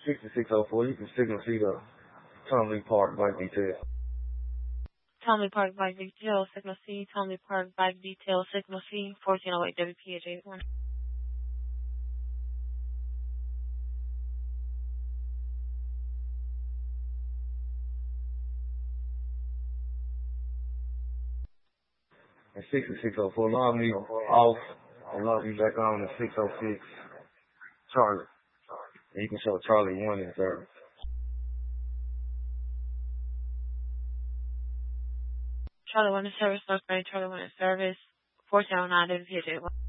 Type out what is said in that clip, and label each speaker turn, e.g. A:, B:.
A: 6604, you can signal see the Tomley Park bike detail.
B: Tomley Park bike detail, signal C. Tomley Park bike detail, signal C. 1408 WPH 81.
A: And 6604, log me off and log me back on to 606 Charlie. And you can show Charlie 1 in service.
B: Charlie 1 in service, North Bay, Charlie 1 in service, 1409 WPH 81.